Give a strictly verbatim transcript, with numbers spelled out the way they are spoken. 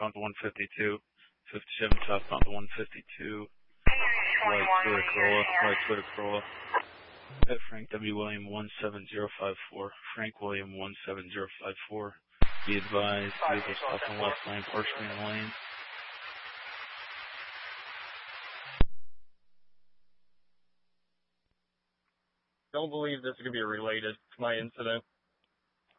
southbound to one fifty-two. fifty-seven southbound to one fifty-two. White Toyota Corolla. White Toyota Corolla. At Frank W. William one seven zero five four. Frank William one seven zero five four. Be advised, vehicle stop on left lane, Parshman Lane. Don't believe this is going to be related to my incident.